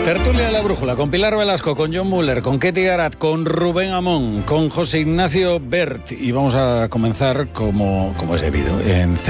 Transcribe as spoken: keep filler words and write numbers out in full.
Tertulia de la Brújula, con Pilar Velasco, con John Muller, con Ketty Garat, con Rubén Amón, con José Ignacio Bert. Y vamos a comenzar como, como es debido, en